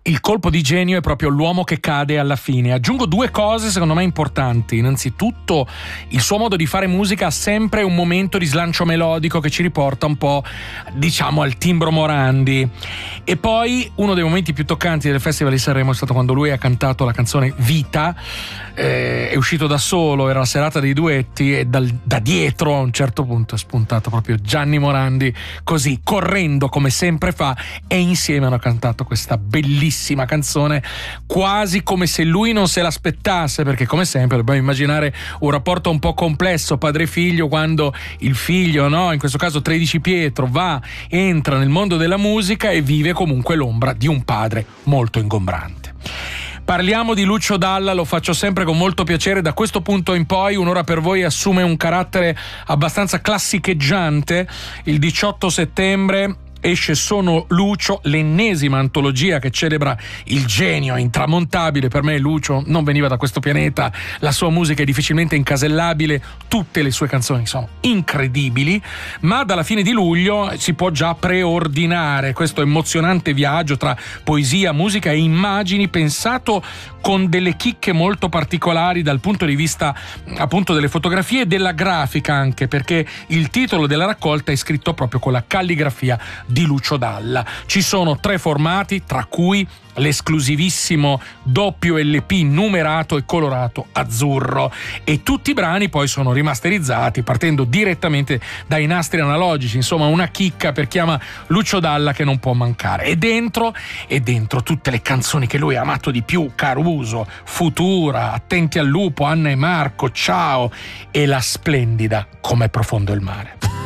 Il colpo di genio è proprio l'uomo che cade alla fine. Aggiungo due cose secondo me importanti. Innanzitutto, il suo modo di fare musica ha sempre un momento di slancio melodico che ci riporta un po', diciamo, al timbro Morandi. E poi uno dei momenti più toccanti del Festival di Sanremo è stato quando lui ha cantato la canzone Vita. È uscito da solo, era la serata dei duetti, e da dietro a un certo punto è spuntato proprio Gianni Morandi, così correndo come sempre fa, e insieme hanno cantato questa bellissima canzone, quasi come se lui non se l'aspettasse, perché come sempre dobbiamo immaginare un rapporto un po' complesso padre-figlio, quando il figlio, no, in questo caso 13 Pietro, entra nel mondo della musica e vive comunque l'ombra di un padre molto ingombrante. Parliamo di Lucio Dalla, lo faccio sempre con molto piacere. Da questo punto in poi Un'ora per voi assume un carattere abbastanza classicheggiante. Il 18 settembre esce Sono Lucio, l'ennesima antologia che celebra il genio intramontabile. Per me Lucio non veniva da questo pianeta, la sua musica è difficilmente incasellabile, tutte le sue canzoni sono incredibili, ma dalla fine di luglio si può già preordinare questo emozionante viaggio tra poesia, musica e immagini, pensato con delle chicche molto particolari dal punto di vista appunto delle fotografie e della grafica, anche perché il titolo della raccolta è scritto proprio con la calligrafia di Lucio Dalla. Ci sono 3 formati, tra cui l'esclusivissimo doppio LP numerato e colorato azzurro, e tutti i brani poi sono rimasterizzati partendo direttamente dai nastri analogici. Insomma, una chicca per chi ama Lucio Dalla che non può mancare. E dentro tutte le canzoni che lui ha amato di più: Caruso, Futura, Attenti al lupo, Anna e Marco, Ciao e la splendida Com'è profondo il mare.